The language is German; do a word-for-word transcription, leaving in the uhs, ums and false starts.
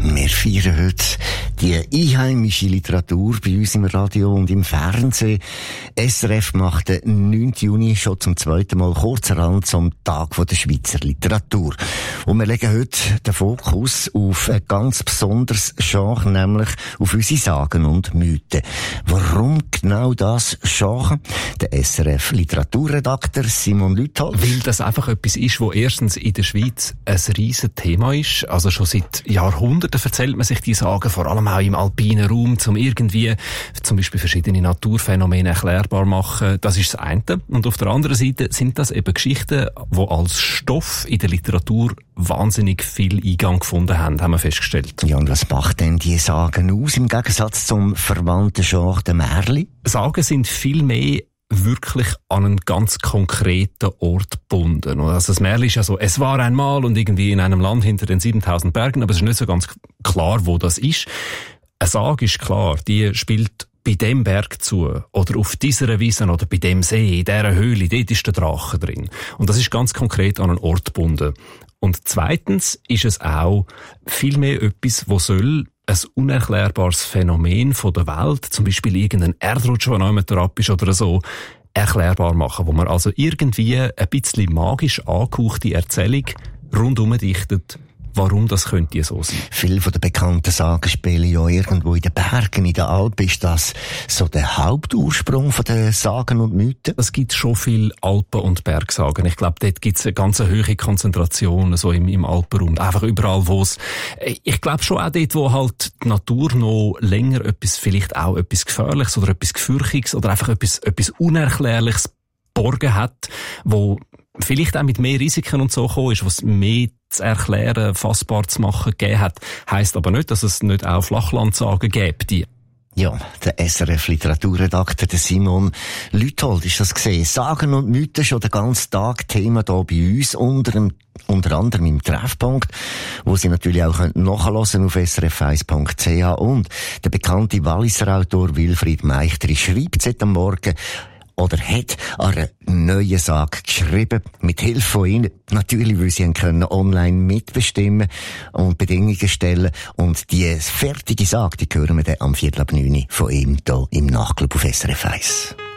Wir feiern heute die einheimische Literatur bei uns im Radio und im Fernsehen. S R F macht den neunten Juni schon zum zweiten Mal kurzerhand zum Tag der Schweizer Literatur. Und wir legen heute den Fokus auf ein ganz besonderes Genre, nämlich auf unsere Sagen und Mythen. Warum genau das Genre? Der S R F-Literaturredakteur Simon Lüthold. Weil das einfach etwas ist, wo erstens in der Schweiz ein riesen Thema ist. Also schon seit Jahrhunderten erzählt man sich die Sagen, vor allem auch im alpinen Raum, um irgendwie zum Beispiel verschiedene Naturphänomene erklärbar machen. Das ist das eine. Und auf der anderen Seite sind das eben Geschichten, die als Stoff in der Literatur wahnsinnig viel Eingang gefunden haben, haben wir festgestellt. Ja, und was macht denn die Sagen aus im Gegensatz zum verwandten Genre der Märchen? Sagen sind viel mehr wirklich an einen ganz konkreten Ort gebunden. Also das Märchen ist ja so, es war einmal und irgendwie in einem Land hinter den siebentausend Bergen, aber es ist nicht so ganz klar, wo das ist. Eine Sage ist klar, die spielt bei dem Berg zu, oder auf dieser Wiese, oder bei dem See, in dieser Höhle, dort ist der Drache drin. Und das ist ganz konkret an einen Ort gebunden. Und zweitens ist es auch vielmehr etwas, wo soll ein unerklärbares Phänomen von der Welt, zum Beispiel irgendein Erdrutsch, der noch ab ist oder so, erklärbar machen, wo man also irgendwie ein bisschen magisch angehauchte Erzählung rundum dichtet, warum das könnte so sein. Viele von den bekannten Sagen spielen ja irgendwo in den Bergen, in den Alpen. Ist das so der Hauptursprung von den Sagen und Mythen? Es gibt schon viel Alpen- und Bergsagen. Ich glaube, dort gibt es eine ganz hohe Konzentration so im, im Alpenraum. Einfach überall, wo es... Ich glaube schon auch dort, wo halt die Natur noch länger etwas, vielleicht auch etwas Gefährliches oder etwas Gefürchtiges oder einfach etwas, etwas Unerklärliches geborgen hat, wo vielleicht auch mit mehr Risiken und so gekommen ist, was mehr zu erklären, fassbar zu machen gegeben hat. Heisst aber nicht, dass es nicht auch Flachlandsagen gäbe. Ja, der S R F-Literaturredakteur, der Simon Lüthold, ist das gesehen. Sagen und Mythen schon den ganzen Tag Thema hier bei uns, unter, dem, unter anderem im Treffpunkt, wo Sie natürlich auch nachhören auf s r f eins punkt c h. Und der bekannte Walliser Autor Wilfried Meichtri schreibt heute am Morgen, oder hat eine neue Sage geschrieben, mit Hilfe von Ihnen. Natürlich, weil Sie können online mitbestimmen und Bedingungen stellen. Und die fertige Sage, die hören wir dann am Viertel ab neun von ihm hier im Nachtclub auf S R F eins.